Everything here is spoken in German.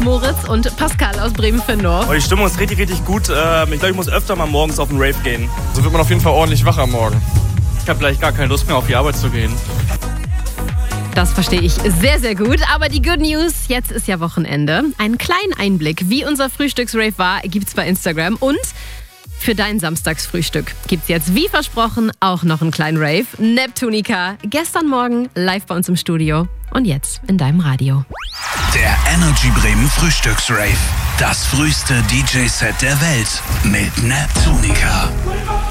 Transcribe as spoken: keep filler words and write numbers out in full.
Moritz und Pascal aus Bremen-Findorf. Oh, die Stimmung ist richtig, richtig gut. Ich glaube, ich muss öfter mal morgens auf den Rave gehen. So wird man auf jeden Fall ordentlich wach am Morgen. Ich habe gleich gar keine Lust mehr, auf die Arbeit zu gehen. Das verstehe ich sehr, sehr gut. Aber die Good News, jetzt ist ja Wochenende. Einen kleinen Einblick, wie unser Frühstücksrave war, gibt's bei Instagram. Und für dein Samstagsfrühstück gibt's jetzt, wie versprochen, auch noch einen kleinen Rave. Neptunica, gestern Morgen live bei uns im Studio und jetzt in deinem Radio. Der Energy Bremen Frühstücksrave. Das früheste D J-Set der Welt mit Neptunica.